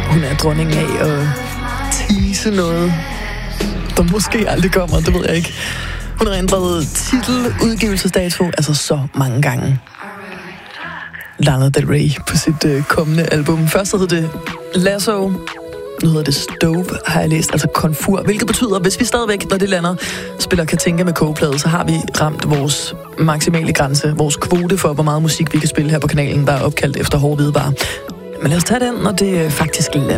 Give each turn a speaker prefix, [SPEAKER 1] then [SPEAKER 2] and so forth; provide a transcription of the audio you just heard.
[SPEAKER 1] Hun er dronningen af at tease noget, der måske aldrig kommer, det ved jeg ikke. Hun har ændret titel, udgivelsesdato, altså så mange gange. Lana Del Rey på sit kommende album. Først hed det Lasso, nu hedder det Stove, har jeg læst, altså konfur, hvilket betyder, at hvis vi stadigvæk, når det lander, spiller Katinka med kogeplade, så har vi ramt vores maksimale grænse, vores kvote for, hvor meget musik vi kan spille her på kanalen, der er opkaldt efter hårde hvidevarer. Men lad os tage den, når det faktisk lander.